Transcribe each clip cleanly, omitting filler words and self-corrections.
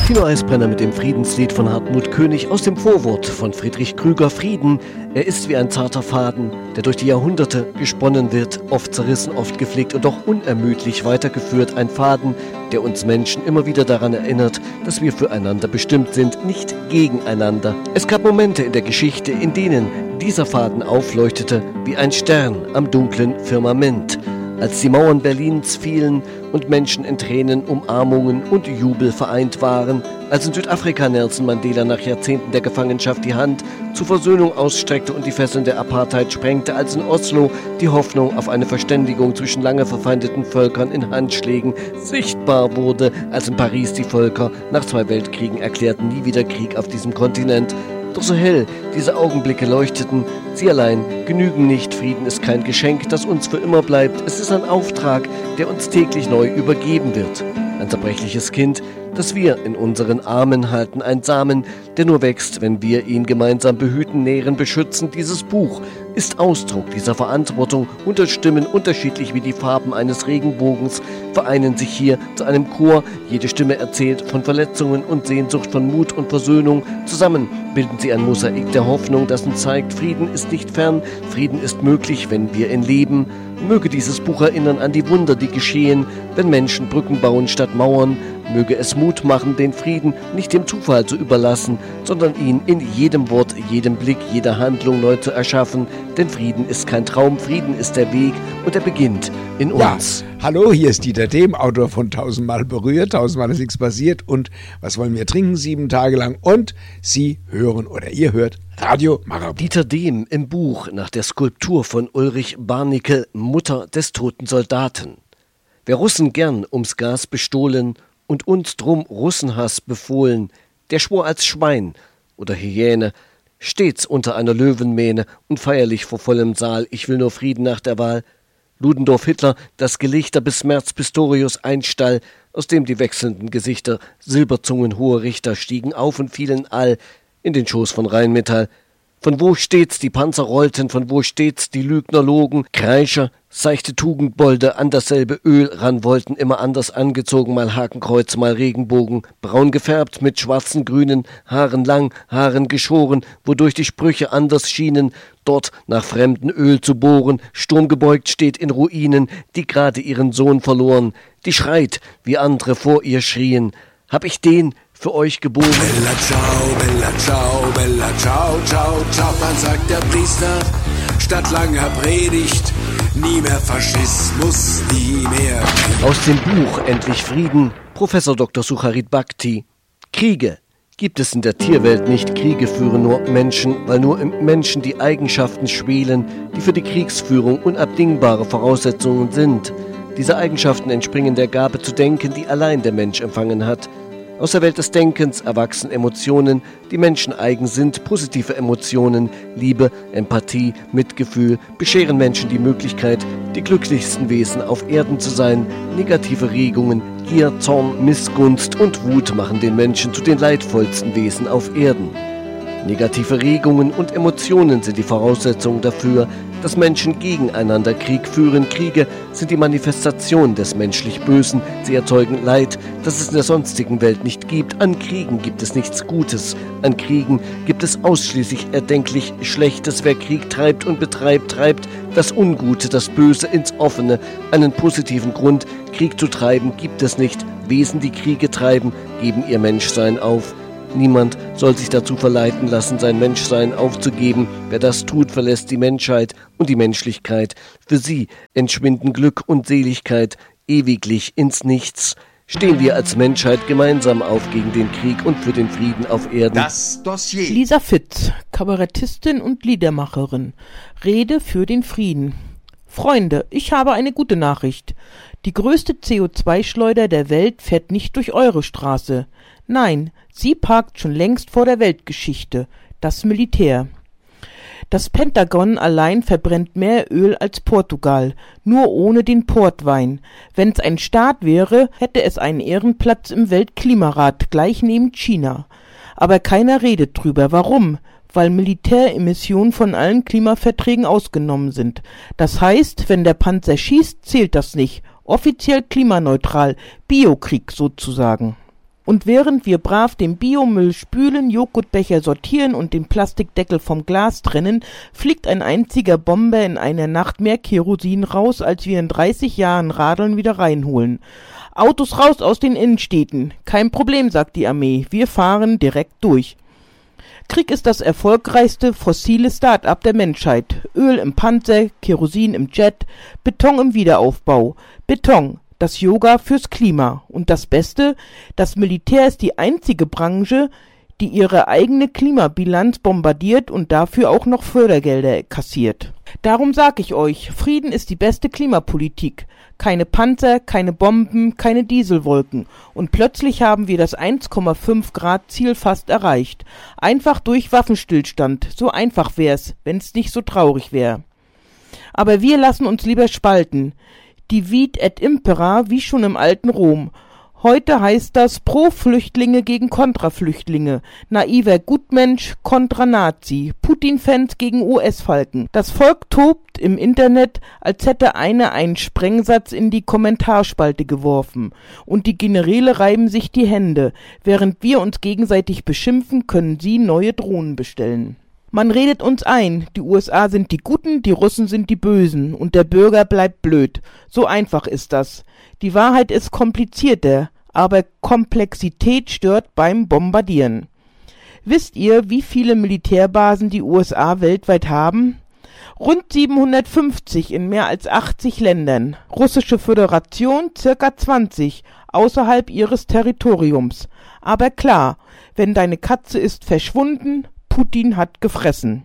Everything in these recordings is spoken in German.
Tino Eisbrenner mit dem Friedenslied von Hartmut König aus dem Vorwort von Friedrich Krüger. Frieden, er ist wie ein zarter Faden, der durch die Jahrhunderte gesponnen wird, oft zerrissen, oft gepflegt und doch unermüdlich weitergeführt. Ein Faden, der uns Menschen immer wieder daran erinnert, dass wir füreinander bestimmt sind, nicht gegeneinander. Es gab Momente in der Geschichte, in denen dieser Faden aufleuchtete wie ein Stern am dunklen Firmament. Als die Mauern Berlins fielen und Menschen in Tränen, Umarmungen und Jubel vereint waren, als in Südafrika Nelson Mandela nach Jahrzehnten der Gefangenschaft die Hand zur Versöhnung ausstreckte und die Fesseln der Apartheid sprengte, als in Oslo die Hoffnung auf eine Verständigung zwischen lange verfeindeten Völkern in Handschlägen sichtbar wurde, als in Paris die Völker nach 2 Weltkriegen erklärten, nie wieder Krieg auf diesem Kontinent. Doch so hell diese Augenblicke leuchteten, sie allein genügen nicht. Frieden ist kein Geschenk, das uns für immer bleibt. Es ist ein Auftrag, der uns täglich neu übergeben wird. Ein zerbrechliches Kind, das wir in unseren Armen halten. Ein Samen, der nur wächst, wenn wir ihn gemeinsam behüten, nähren, beschützen. Dieses Buch ist Ausdruck dieser Verantwortung. 100 Stimmen, unterschiedlich wie die Farben eines Regenbogens, vereinen sich hier zu einem Chor. Jede Stimme erzählt von Verletzungen und Sehnsucht, von Mut und Versöhnung. Zusammen bilden sie ein Mosaik der Hoffnung, das uns zeigt, Frieden ist nicht fern, Frieden ist möglich, wenn wir ihn leben. Möge dieses Buch erinnern an die Wunder, die geschehen, wenn Menschen Brücken bauen statt Mauern. Möge es Mut machen, den Frieden nicht dem Zufall zu überlassen, sondern ihn in jedem Wort, jedem Blick, jeder Handlung neu zu erschaffen. Denn Frieden ist kein Traum, Frieden ist der Weg und er beginnt in uns. Ja, hallo, hier ist Dieter Dehm, Autor von 1000-mal berührt, 1000-mal ist nichts passiert und was wollen wir trinken 7 Tage lang und Sie hören oder ihr hört Radio Marabout. Dieter Dehm im Buch nach der Skulptur von Ulrich Barnickel, Mutter des toten Soldaten. Wer Russen gern ums Gas bestohlen und uns drum Russenhass befohlen, der schwor als Schwein oder Hyäne, stets unter einer Löwenmähne und feierlich vor vollem Saal, ich will nur Frieden nach der Wahl. Ludendorff, Hitler, das Gelichter bis Merz, Pistorius, ein Stall, aus dem die wechselnden Gesichter, Silberzungen hohe Richter stiegen auf und fielen all in den Schoß von Rheinmetall. Von wo stets die Panzer rollten, von wo stets die Lügner logen, Kreischer, seichte Tugendbolde an dasselbe Öl ran wollten, immer anders angezogen, mal Hakenkreuz, mal Regenbogen, braun gefärbt mit schwarzen, grünen Haaren lang, Haaren geschoren, wodurch die Sprüche anders schienen, dort nach fremden Öl zu bohren, sturmgebeugt steht in Ruinen, die gerade ihren Sohn verloren, die schreit, wie andere vor ihr schrien, hab ich den für euch geboren. Bella ciao, ciao, ciao, dann sagt der Priester, statt langer Predigt, nie mehr Faschismus, nie mehr. Aus dem Buch Endlich Frieden, Professor Dr. Sucharit Bhakti. Kriege gibt es in der Tierwelt nicht. Kriege führen nur Menschen, weil nur im Menschen die Eigenschaften schwelen, die für die Kriegsführung unabdingbare Voraussetzungen sind. Diese Eigenschaften entspringen der Gabe zu denken, die allein der Mensch empfangen hat. Aus der Welt des Denkens erwachsen Emotionen, die Menschen eigen sind. Positive Emotionen, Liebe, Empathie, Mitgefühl bescheren Menschen die Möglichkeit, die glücklichsten Wesen auf Erden zu sein. Negative Regungen, Gier, Zorn, Missgunst und Wut machen den Menschen zu den leidvollsten Wesen auf Erden. Negative Regungen und Emotionen sind die Voraussetzung dafür, dass Menschen gegeneinander Krieg führen. Kriege sind die Manifestation des menschlich Bösen. Sie erzeugen Leid, das es in der sonstigen Welt nicht gibt. An Kriegen gibt es nichts Gutes. An Kriegen gibt es ausschließlich erdenklich Schlechtes. Wer Krieg treibt und betreibt, treibt das Ungute, das Böse ins Offene. Einen positiven Grund, Krieg zu treiben, gibt es nicht. Wesen, die Kriege treiben, geben ihr Menschsein auf. Niemand soll sich dazu verleiten lassen, sein Menschsein aufzugeben. Wer das tut, verlässt die Menschheit und die Menschlichkeit. Für sie entschwinden Glück und Seligkeit ewiglich ins Nichts. Stehen wir als Menschheit gemeinsam auf gegen den Krieg und für den Frieden auf Erden. Das Dossier. Lisa Fitz, Kabarettistin und Liedermacherin. Rede für den Frieden. Freunde, ich habe eine gute Nachricht. Die größte CO2-Schleuder der Welt fährt nicht durch eure Straße. Nein, sie parkt schon längst vor der Weltgeschichte, das Militär. Das Pentagon allein verbrennt mehr Öl als Portugal, nur ohne den Portwein. Wenn's ein Staat wäre, hätte es einen Ehrenplatz im Weltklimarat, gleich neben China. Aber keiner redet drüber. Warum? Weil Militäremissionen von allen Klimaverträgen ausgenommen sind. Das heißt, wenn der Panzer schießt, zählt das nicht. Offiziell klimaneutral, Biokrieg sozusagen. Und während wir brav den Biomüll spülen, Joghurtbecher sortieren und den Plastikdeckel vom Glas trennen, fliegt ein einziger Bomber in einer Nacht mehr Kerosin raus, als wir in 30 Jahren Radeln wieder reinholen. Autos raus aus den Innenstädten. Kein Problem, sagt die Armee. Wir fahren direkt durch. Krieg ist das erfolgreichste fossile Start-up der Menschheit. Öl im Panzer, Kerosin im Jet, Beton im Wiederaufbau. Beton. Das Yoga fürs Klima. Und das Beste, das Militär ist die einzige Branche, die ihre eigene Klimabilanz bombardiert und dafür auch noch Fördergelder kassiert. Darum sag ich euch, Frieden ist die beste Klimapolitik. Keine Panzer, keine Bomben, keine Dieselwolken. Und plötzlich haben wir das 1,5 Grad Ziel fast erreicht. Einfach durch Waffenstillstand. So einfach wär's, wenn's nicht so traurig wär. Aber wir lassen uns lieber spalten. Divide et impera, wie schon im alten Rom. Heute heißt das Pro-Flüchtlinge gegen Kontra-Flüchtlinge, naiver Gutmensch kontra Nazi, Putin-Fans gegen US-Falken. Das Volk tobt im Internet, als hätte einer einen Sprengsatz in die Kommentarspalte geworfen. Und die Generäle reiben sich die Hände. Während wir uns gegenseitig beschimpfen, können sie neue Drohnen bestellen. Man redet uns ein, die USA sind die Guten, die Russen sind die Bösen und der Bürger bleibt blöd. So einfach ist das. Die Wahrheit ist komplizierter, aber Komplexität stört beim Bombardieren. Wisst ihr, wie viele Militärbasen die USA weltweit haben? Rund 750 in mehr als 80 Ländern. Russische Föderation circa 20 außerhalb ihres Territoriums. Aber klar, wenn deine Katze ist verschwunden, Putin hat gefressen.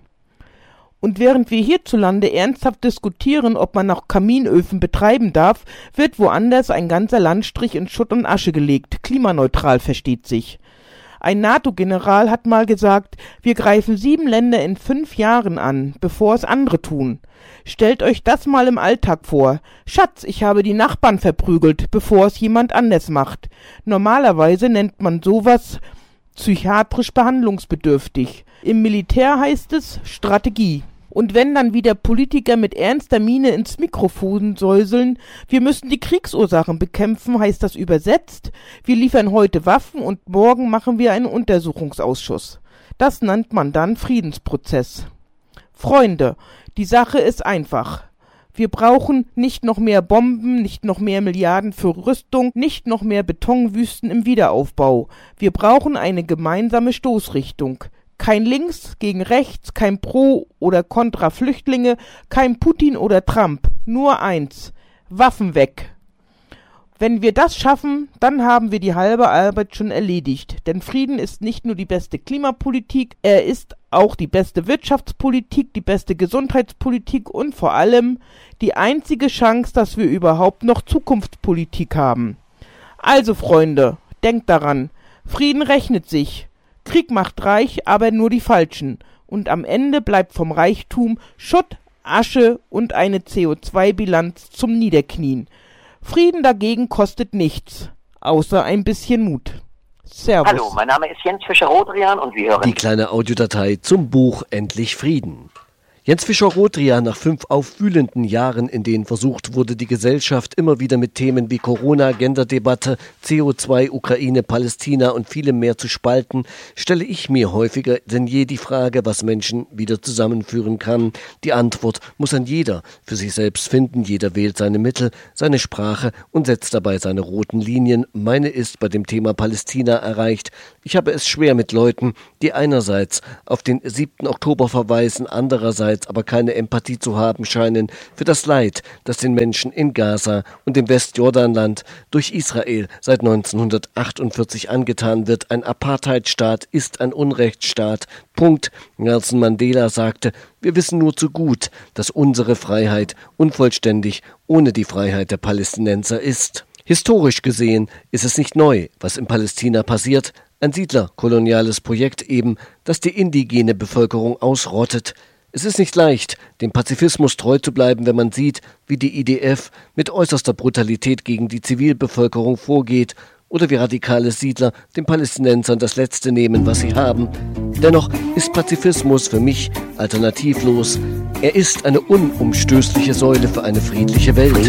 Und während wir hierzulande ernsthaft diskutieren, ob man noch Kaminöfen betreiben darf, wird woanders ein ganzer Landstrich in Schutt und Asche gelegt. Klimaneutral, versteht sich. Ein NATO-General hat mal gesagt, wir greifen 7 Länder in 5 Jahren an, bevor es andere tun. Stellt euch das mal im Alltag vor. Schatz, ich habe die Nachbarn verprügelt, bevor es jemand anders macht. Normalerweise nennt man sowas psychiatrisch behandlungsbedürftig. Im Militär heißt es Strategie. Und wenn dann wieder Politiker mit ernster Miene ins Mikrofon säuseln, wir müssen die Kriegsursachen bekämpfen, heißt das übersetzt, wir liefern heute Waffen und morgen machen wir einen Untersuchungsausschuss. Das nennt man dann Friedensprozess. Freunde, die Sache ist einfach. Wir brauchen nicht noch mehr Bomben, nicht noch mehr Milliarden für Rüstung, nicht noch mehr Betonwüsten im Wiederaufbau. Wir brauchen eine gemeinsame Stoßrichtung. Kein Links gegen Rechts, kein Pro- oder Kontra-Flüchtlinge, kein Putin oder Trump. Nur eins: Waffen weg. Wenn wir das schaffen, dann haben wir die halbe Arbeit schon erledigt. Denn Frieden ist nicht nur die beste Klimapolitik, er ist auch die beste Wirtschaftspolitik, die beste Gesundheitspolitik und vor allem die einzige Chance, dass wir überhaupt noch Zukunftspolitik haben. Also Freunde, denkt daran, Frieden rechnet sich. Krieg macht reich, aber nur die Falschen. Und am Ende bleibt vom Reichtum Schutt, Asche und eine CO2-Bilanz zum Niederknien. Frieden dagegen kostet nichts, außer ein bisschen Mut. Servus. Hallo, mein Name ist Jens Fischer-Rodrian und wir hören Die kleine Audiodatei zum Buch Endlich Frieden. Jens Fischer-Rodrian nach 5 aufwühlenden Jahren, in denen versucht wurde, die Gesellschaft immer wieder mit Themen wie Corona, Genderdebatte, CO2, Ukraine, Palästina und vielem mehr zu spalten, stelle ich mir häufiger denn je die Frage, was Menschen wieder zusammenführen kann. Die Antwort muss ein jeder für sich selbst finden. Jeder wählt seine Mittel, seine Sprache und setzt dabei seine roten Linien. Meine ist bei dem Thema Palästina erreicht. Ich habe es schwer mit Leuten, die einerseits auf den 7. Oktober verweisen, andererseits aber keine Empathie zu haben scheinen für das Leid, das den Menschen in Gaza und im Westjordanland durch Israel seit 1948 angetan wird. Ein Apartheidstaat ist ein Unrechtsstaat. Punkt. Nelson Mandela sagte, wir wissen nur zu gut, dass unsere Freiheit unvollständig ohne die Freiheit der Palästinenser ist. Historisch gesehen ist es nicht neu, was in Palästina passiert. Ein siedlerkoloniales Projekt eben, das die indigene Bevölkerung ausrottet. Es ist nicht leicht, dem Pazifismus treu zu bleiben, wenn man sieht, wie die IDF mit äußerster Brutalität gegen die Zivilbevölkerung vorgeht oder wie radikale Siedler den Palästinensern das Letzte nehmen, was sie haben. Dennoch ist Pazifismus für mich alternativlos. Er ist eine unumstößliche Säule für eine friedliche Welt.